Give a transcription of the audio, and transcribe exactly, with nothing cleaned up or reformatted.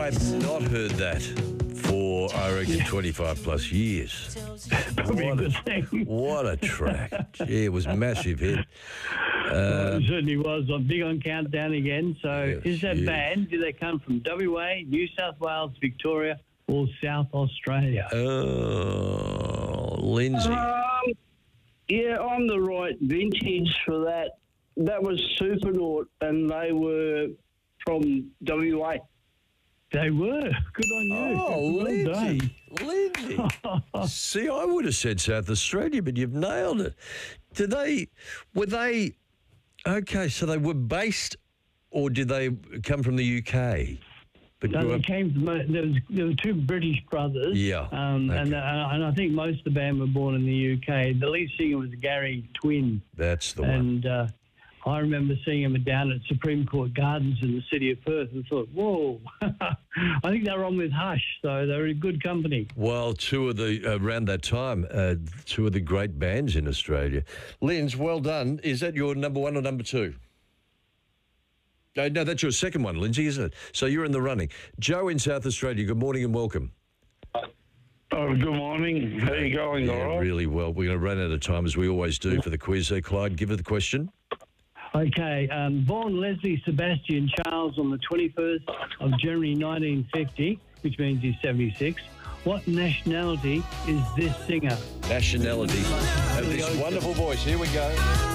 I've not heard that for, I reckon, twenty-five plus years. Probably a What good a, thing. what a track. Gee, it was a massive hit. Well, Uh, it certainly was. I'm big on Countdown again. So Yes, is that huge. band, do they come from W A, New South Wales, Victoria, or South Australia? oh, Lindsay. Um, yeah, I'm the right vintage for that. That was Supernaut, and they were from W A. They were. Good on you. Oh, Well Lindsay. Lindsay. See, I would have said South Australia, but you've nailed it. Did they, were they, okay, so they were based, or did they come from the U K? But No, grew they up- came from, there, was, there were two British brothers. Yeah, Um, and, okay. uh, and I think most of the band were born in the U K. The lead singer was Gary Twin. That's the one. And uh, I remember seeing him down at Supreme Court Gardens in the city of Perth and thought, whoa. I think they were on with Hush, so they were in good company. Well, two of the, around that time, uh, two of the great bands in Australia. Linz, well done. Is that your number one or number two? No, no, that's your second one, Lindsay, isn't it? So you're in the running. Joe in South Australia, good morning and welcome. Oh, good morning. How you going, Yeah, all right? really well. We're going to run out of time, as we always do, for the quiz. So, Clyde, give her the question. Okay, um, born Leslie Sebastian Charles on the twenty-first of January nineteen fifty, which means he's seventy-six. What nationality is this singer? Nationality of this wonderful voice. Here we go.